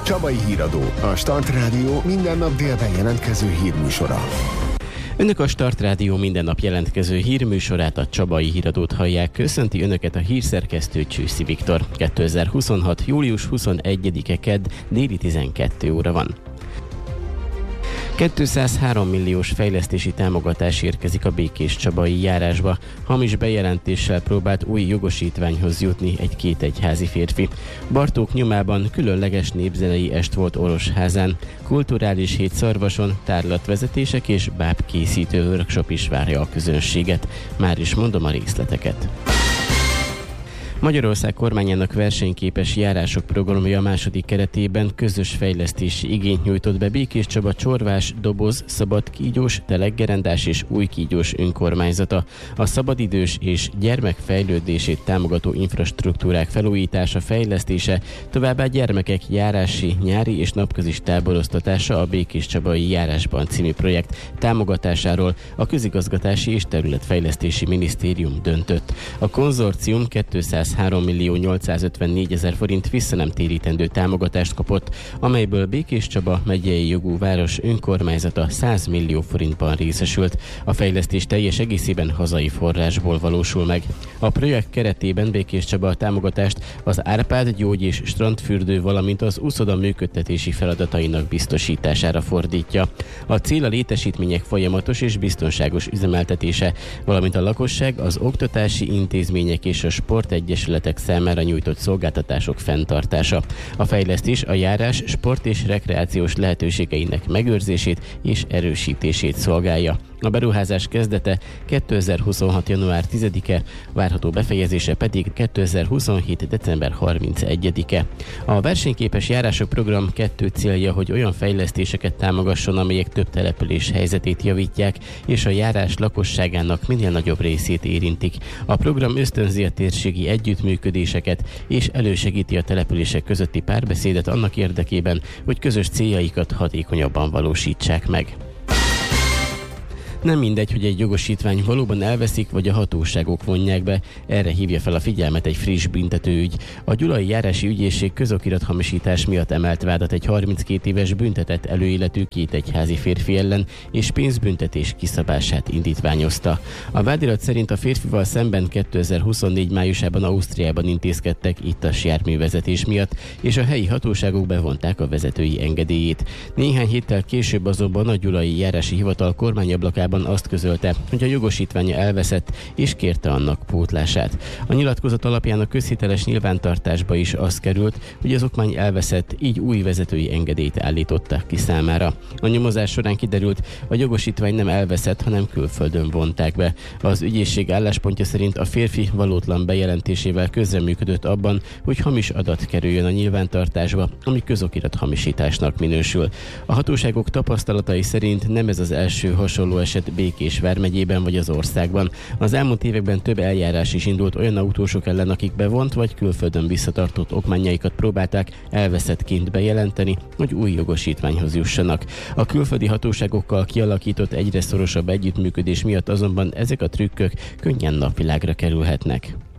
Csabai Híradó, a Start Rádió minden nap délben jelentkező hírműsora. Önök a Start Rádió minden nap jelentkező hírműsorát, a Csabai Híradót hallják. Köszönti Önöket a hírszerkesztő Csőszi Viktor. 2026. július 21-e kedd, déli 12 óra van. 203 milliós fejlesztési támogatás érkezik a Békéscsabai járásba. Hamis bejelentéssel próbált új jogosítványhoz jutni egy kétegyházi férfi. Bartók nyomában különleges népzenei est volt Orosházán. Kulturális hét Szarvason, tárlatvezetések és bábkészítő workshop is várja a közönséget. Már is mondom a részleteket. Magyarország kormányának versenyképes járások programja a második keretében közös fejlesztési igényt nyújtott be Békéscsaba Csorvás, Doboz, Szabadkígyós, Teleggerendás és Újkígyós önkormányzata. A szabadidős és gyermekfejlődését támogató infrastruktúrák felújítása, fejlesztése, továbbá gyermekek járási, nyári és napközis táboroztatása a Békéscsabai járásban című projekt támogatásáról a Közigazgatási és Területfejlesztési Minisztérium döntött. A konzorcium 203.854.000 forint visszanemtérítendő támogatást kapott, amelyből Békéscsaba megyei jogú város önkormányzata 100 millió forintban részesült. A fejlesztés teljes egészében hazai forrásból valósul meg. A projekt keretében Békéscsaba a támogatást az Árpád gyógy- és strandfürdő, valamint az uszoda működtetési feladatainak biztosítására fordítja. A cél a létesítmények folyamatos és biztonságos üzemeltetése, valamint a lakosság, az oktatási intézmények és a sportegyesületek számára nyújtott szolgáltatások fenntartása. A fejlesztés a járás sport és rekreációs lehetőségeinek megőrzését és erősítését szolgálja. A beruházás kezdete 2026. január 10-e, várható befejezése pedig 2027. december 31-e. A versenyképes járások program 2 célja, hogy olyan fejlesztéseket támogasson, amelyek több település helyzetét javítják, és a járás lakosságának minél nagyobb részét érintik. A program ösztönzi a térségi együttműködéseket, és elősegíti a települések közötti párbeszédet annak érdekében, hogy közös céljaikat hatékonyabban valósítsák meg. Nem mindegy, hogy egy jogosítvány valóban elveszik, vagy a hatóságok vonják be. Erre hívja fel a figyelmet egy friss büntetőügy. A Gyulai Járási Ügyészség közokirathamisítás miatt emelt vádat egy 32 éves büntetett előéletű kétegyházi férfi ellen, és pénzbüntetés kiszabását indítványozta. A vádirat szerint a férfival szemben 2024 májusában Ausztriában intézkedtek ittas járművezetés miatt, és a helyi hatóságok bevonták a vezetői engedélyét. Néhány héttel később azonban a Gyulai Járási Hivatal kormányablakában azt közölte, hogy a jogosítványa elveszett, és kérte annak pótlását. A nyilatkozat alapján a közhiteles nyilvántartásba is az került, hogy az okmány elveszett, így új vezetői engedélyt állítottak ki számára. A nyomozás során kiderült, a jogosítvány nem elveszett, hanem külföldön vonták be. Az ügyészség álláspontja szerint a férfi valótlan bejelentésével közreműködött abban, hogy hamis adat kerüljön a nyilvántartásba, ami közokirat hamisításnak minősül. A hatóságok tapasztalatai szerint nem ez az első hasonló eset Békés vármegyében vagy az országban. Az elmúlt években több eljárás is indult olyan autósok ellen, akik bevont vagy külföldön visszatartott okmányaikat próbálták elveszettként bejelenteni, hogy új jogosítványhoz jussanak. A külföldi hatóságokkal kialakított egyre szorosabb együttműködés miatt azonban ezek a trükkök könnyen napvilágra kerülhetnek.